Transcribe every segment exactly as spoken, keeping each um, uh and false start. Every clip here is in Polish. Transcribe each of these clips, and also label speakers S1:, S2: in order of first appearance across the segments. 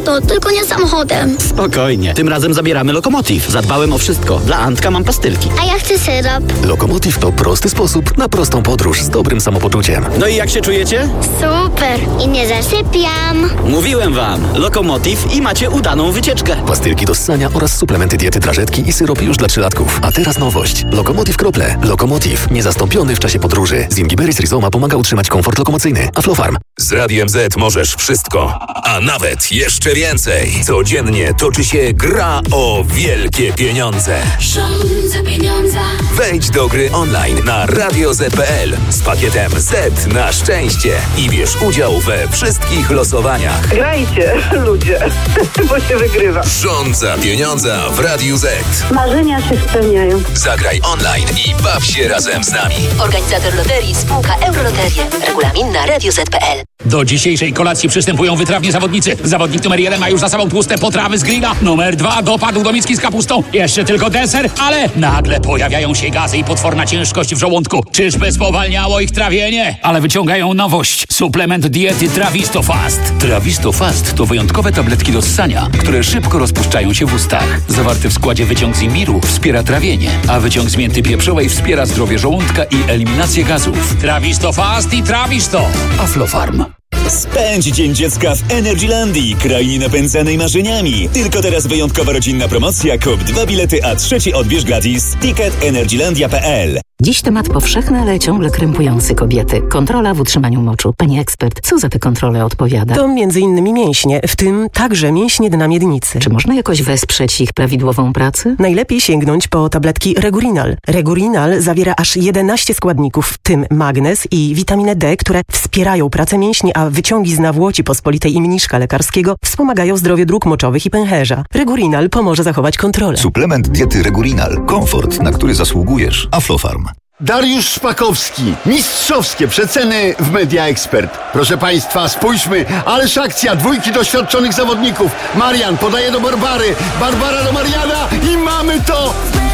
S1: tato, tylko nie samochodem.
S2: Spokojnie, tym razem zabieramy Lokomotiv. Zadbałem o wszystko. Dla Antka mam pastylki.
S1: A ja chcę syrop.
S3: Lokomotiv to prosty sposób na prostą podróż z dobrym samopoczuciem.
S2: No i jak się czujecie?
S1: Super. I nie zasypiam.
S2: Mówiłem wam, Lokomotiv i macie udaną wycieczkę.
S3: Pastylki do ssania oraz suplementy diety, drażetki i syrop już dla trzylatków. A teraz nowość. Lokomotiv Krople. Lokomotiv. Niezastąpiony w czasie podróży. Zingiberis rhizoma pomaga utrzymać komfort lokomocyjny. Aflofarm.
S4: Z Radiem Z możesz wszystko, a nawet jeszcze więcej. Codziennie toczy się gra o wielkie pieniądze.
S5: Rządzę pieniądza.
S4: Wejdź do gry online na radio zet kropka pe el z pakietem Z na szczęście i bierz udział we wszystkich losowaniach.
S6: Grajcie, ludzie, bo się wygrywa.
S4: Rządza pieniądza w Radiu Z.
S6: Marzenia się spełniają.
S4: Zagraj online i baw się razem z nami.
S5: Organizator loterii spółka Euroloterie. Regulamin na radio zet kropka pe el.
S7: Do dzisiejszej kolacji przystępują wytrawni zawodnicy. Zawodnik numer jeden ma już za sobą tłuste potrawy z grilla. Numer dwa dopadł do miski z kapustą. Jeszcze tylko deser, ale nagle pojawiają się gazy i potworna ciężkość w żołądku. Czyżby spowalniało ich trawienie? Ale wyciągają nowość. Suplement diety Trawisto Fast. Trawisto Fast to wyjątkowe tabletki do ssania, które szybko rozpuszczają się w ustach. Zawarty w składzie wyciąg z imbiru wspiera trawienie, a wyciąg z mięty pieprzowej wspiera zdrowie żołądka i eliminację gazów. Trawisto Fast i Trawisto. Aflofarm.
S8: Spędź Dzień Dziecka w Energylandii, krainie napędzanej marzeniami. Tylko teraz wyjątkowa rodzinna promocja. Kup dwa bilety, a trzeci odbierz gratis. Ticket energylandia kropka pe el.
S9: Dziś temat powszechny, ale ciągle krępujący kobiety. Kontrola w utrzymaniu moczu. Pani ekspert, co za te kontrole odpowiada?
S10: To między innymi mięśnie, w tym także mięśnie dna miednicy.
S9: Czy można jakoś wesprzeć ich prawidłową pracę?
S10: Najlepiej sięgnąć po tabletki Regurinal. Regurinal zawiera aż jedenaście składników, w tym magnez i witaminę D, które wspierają pracę mięśni, a wyciągi z nawłoci pospolitej i mniszka lekarskiego wspomagają zdrowie dróg moczowych i pęcherza. Regurinal pomoże zachować kontrolę.
S11: Suplement diety Regurinal. Komfort, na który zasługujesz. Aflofarm.
S12: Dariusz Szpakowski. Mistrzowskie przeceny w Media Expert. Proszę Państwa, spójrzmy, ależ akcja dwójki doświadczonych zawodników. Marian podaje do Barbary, Barbara do Mariana i mamy to!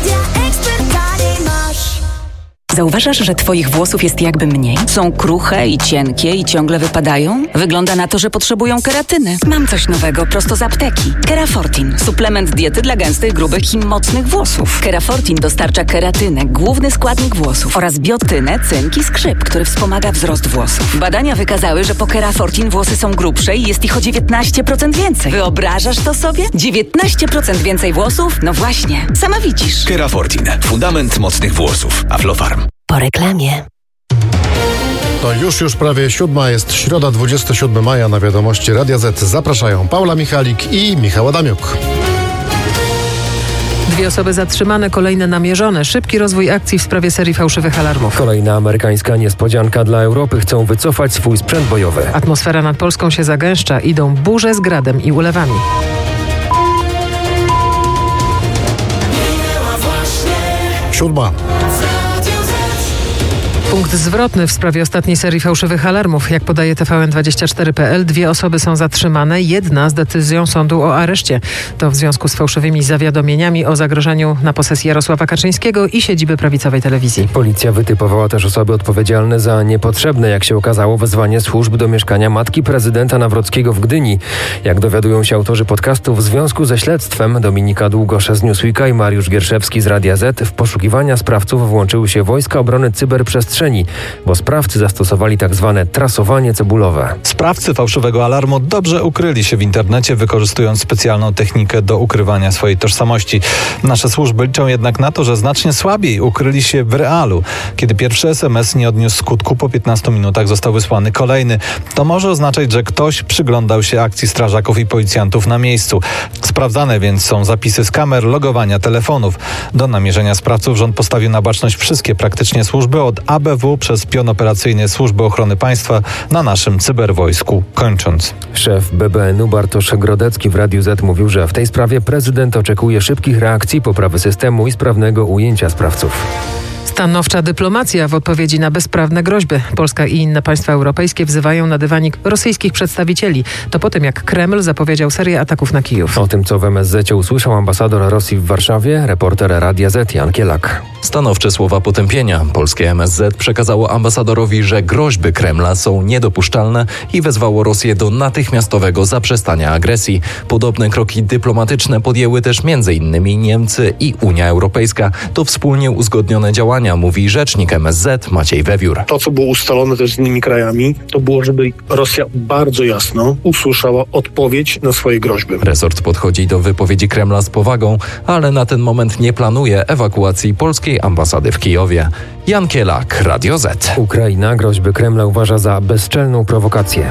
S13: Zauważasz, że twoich włosów jest jakby mniej? Są kruche i cienkie i ciągle wypadają? Wygląda na to, że potrzebują keratyny. Mam coś nowego prosto z apteki. Kerafortin. Suplement diety dla gęstych, grubych i mocnych włosów. Kerafortin dostarcza keratynę, główny składnik włosów, oraz biotynę, cynk i skrzyp, który wspomaga wzrost włosów. Badania wykazały, że po Kerafortin włosy są grubsze i jest ich o dziewiętnaście procent więcej. Wyobrażasz to sobie? dziewiętnaście procent więcej włosów? No właśnie. Sama widzisz.
S4: Kerafortin. Fundament mocnych włosów. Aflofarm.
S9: Po reklamie.
S14: To już, już prawie siódma, jest środa, dwudziestego siódmego maja. Na Wiadomości Radia Z zapraszają Paula Michalik i Michał Adamiuk.
S15: Dwie osoby zatrzymane, kolejne namierzone. Szybki rozwój akcji w sprawie serii fałszywych alarmów.
S16: Kolejna amerykańska niespodzianka dla Europy. Chcą wycofać swój sprzęt bojowy.
S15: Atmosfera nad Polską się zagęszcza. Idą burze z gradem i ulewami.
S14: Siódma.
S15: Punkt zwrotny w sprawie ostatniej serii fałszywych alarmów. Jak podaje T V N dwadzieścia cztery kropka pe el, dwie osoby są zatrzymane, jedna z decyzją sądu o areszcie. To w związku z fałszywymi zawiadomieniami o zagrożeniu na posesji Jarosława Kaczyńskiego i siedziby prawicowej telewizji.
S16: Policja wytypowała też osoby odpowiedzialne za niepotrzebne, jak się okazało, wezwanie służb do mieszkania matki prezydenta Nawrockiego w Gdyni. Jak dowiadują się autorzy podcastu, w związku ze śledztwem Dominika Długosze z Newsweeka i Mariusz Gierszewski z Radia Z w poszukiwania sprawców włączyły się Wojska Obrony Cyberprzestrzeni, bo sprawcy zastosowali tak zwane trasowanie cebulowe.
S17: Sprawcy fałszywego alarmu dobrze ukryli się w internecie, wykorzystując specjalną technikę do ukrywania swojej tożsamości. Nasze służby liczą jednak na to, że znacznie słabiej ukryli się w realu. Kiedy pierwszy es em es nie odniósł skutku, po piętnastu minutach został wysłany kolejny. To może oznaczać, że ktoś przyglądał się akcji strażaków i policjantów na miejscu. Sprawdzane więc są zapisy z kamer, logowania telefonów. Do namierzenia sprawców rząd postawił na baczność wszystkie praktycznie służby, od A B W przez pion operacyjny Służby Ochrony Państwa na naszym cyberwojsku. Kończąc.
S16: Szef B B N u Bartosz Grodecki w Radiu Z mówił, że w tej sprawie prezydent oczekuje szybkich reakcji, poprawy systemu i sprawnego ujęcia sprawców.
S15: Stanowcza dyplomacja w odpowiedzi na bezprawne groźby. Polska i inne państwa europejskie wzywają na dywanik rosyjskich przedstawicieli. To po tym, jak Kreml zapowiedział serię ataków na Kijów.
S16: O tym, co w M S Z usłyszał ambasador Rosji w Warszawie, reporter Radia Z Jan Kielak.
S18: Stanowcze słowa potępienia. Polskie M S Z przekazało ambasadorowi, że groźby Kremla są niedopuszczalne i wezwało Rosję do natychmiastowego zaprzestania agresji. Podobne kroki dyplomatyczne podjęły też między innymi Niemcy i Unia Europejska. To wspólnie uzgodnione działania, mówi rzecznik M S Z Maciej Wewiór.
S19: To, co było ustalone też z innymi krajami, to było, żeby Rosja bardzo jasno usłyszała odpowiedź na swoje groźby.
S18: Resort podchodzi do wypowiedzi Kremla z powagą, ale na ten moment nie planuje ewakuacji polskiej ambasady w Kijowie. Jan Kielak, Radio Z.
S16: Ukraina groźby Kremla uważa za bezczelną prowokację.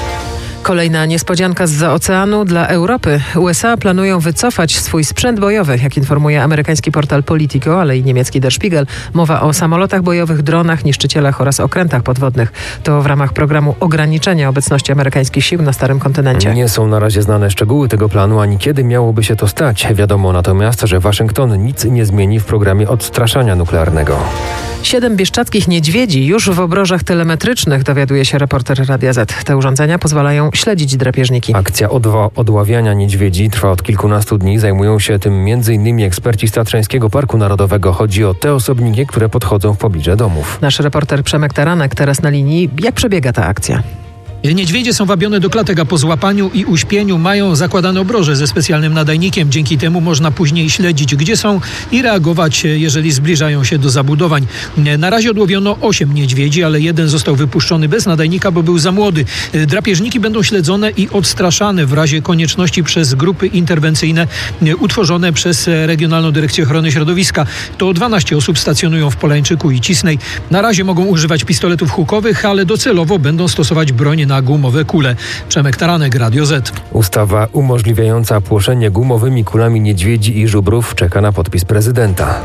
S15: Kolejna niespodzianka zza oceanu dla Europy. U S A planują wycofać swój sprzęt bojowy, jak informuje amerykański portal Politico, ale i niemiecki Der Spiegel. Mowa o samolotach bojowych, dronach, niszczycielach oraz okrętach podwodnych. To w ramach programu ograniczenia obecności amerykańskich sił na Starym Kontynencie.
S16: Nie są na razie znane szczegóły tego planu, ani kiedy miałoby się to stać. Wiadomo natomiast, że Waszyngton nic nie zmieni w programie odstraszania nuklearnego.
S15: Siedem bieszczadzkich niedźwiedzi już w obrożach telemetrycznych, dowiaduje się reporter Radia Z. Te urządzenia pozwalają śledzić drapieżniki.
S16: Akcja odwa- odławiania niedźwiedzi trwa od kilkunastu dni. Zajmują się tym między innymi eksperci z Tatrzańskiego Parku Narodowego. Chodzi o te osobniki, które podchodzą w pobliże domów.
S15: Nasz reporter Przemek Taranek teraz na linii. Jak przebiega ta akcja?
S20: Niedźwiedzie są wabione do klatek, a po złapaniu i uśpieniu mają zakładane obroże ze specjalnym nadajnikiem. Dzięki temu można później śledzić, gdzie są i reagować, jeżeli zbliżają się do zabudowań. Na razie odłowiono osiem niedźwiedzi, ale jeden został wypuszczony bez nadajnika, bo był za młody. Drapieżniki będą śledzone i odstraszane w razie konieczności przez grupy interwencyjne utworzone przez Regionalną Dyrekcję Ochrony Środowiska. To dwanaście osób stacjonują w Polańczyku i Cisnej. Na razie mogą używać pistoletów hukowych, ale docelowo będą stosować broń na gumowe kule. Przemek Taranek, Radio Z.
S16: Ustawa umożliwiająca płoszenie gumowymi kulami niedźwiedzi i żubrów czeka na podpis prezydenta.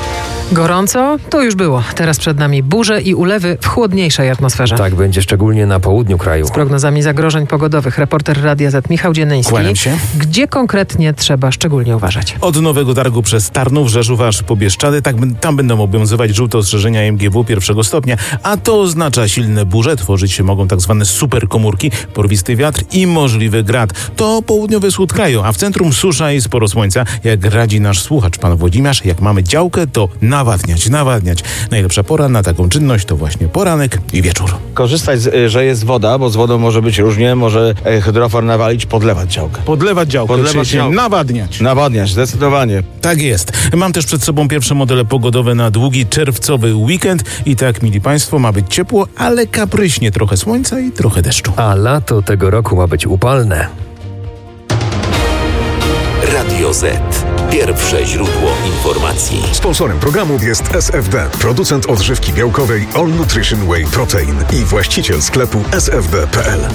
S15: Gorąco? To już było. Teraz przed nami burze i ulewy w chłodniejszej atmosferze.
S16: Tak będzie szczególnie na południu kraju.
S15: Z prognozami zagrożeń pogodowych reporter Radia Z Michał Dziennyński.
S21: Kłaniam się.
S15: Gdzie konkretnie trzeba szczególnie uważać?
S21: Od Nowego Targu przez Tarnów, Rzeszów aż po Bieszczady, tak, tam będą obowiązywać żółte ostrzeżenia M G W pierwszego stopnia, a to oznacza silne burze, tworzyć się mogą tak zwane superkomórki, porwisty wiatr i możliwy grad. To południowy wschód kraju, a w centrum susza i sporo słońca. Jak radzi nasz słuchacz, pan Włodzimierz, jak mamy działkę, to nawadniać, nawadniać. Najlepsza pora na taką czynność to właśnie poranek i wieczór.
S22: Korzystać, z, że jest woda, bo z wodą może być różnie, może hydrofor nawalić, podlewać działkę.
S21: Podlewać działkę,
S22: Podlewać
S21: czyli się nawadniać.
S22: Nawadniać, zdecydowanie.
S21: Tak jest. Mam też przed sobą pierwsze modele pogodowe na długi czerwcowy weekend i tak, mili państwo, ma być ciepło, ale kapryśnie, trochę słońca i trochę deszczu.
S16: A lato tego roku ma być upalne.
S4: Radio Z. Pierwsze źródło informacji.
S23: Sponsorem programu jest S F D, producent odżywki białkowej All Nutrition Whey Protein i właściciel sklepu s f d kropka p l.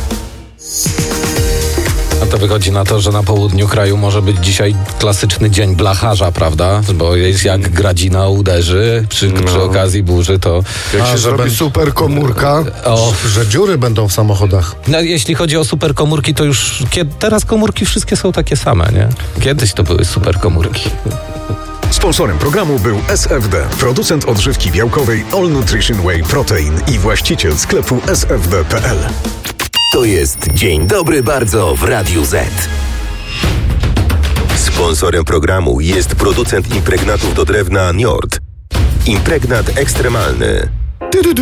S24: No to wychodzi na to, że na południu kraju może być dzisiaj klasyczny dzień blacharza, prawda? Bo jest jak gradzina uderzy przy, no. przy okazji burzy, to...
S14: Jak się zrobi ben... super komórka, o. że dziury będą w samochodach.
S24: No, jeśli chodzi o super komórki, to już kiedy, teraz komórki wszystkie są takie same, nie? Kiedyś to były super komórki.
S23: Sponsorem programu był S F D, producent odżywki białkowej All Nutrition Whey Protein i właściciel sklepu s f d kropka p l.
S4: To jest Dzień Dobry Bardzo w Radiu Z. Sponsorem programu jest producent impregnatów do drewna Njord. Impregnat ekstremalny.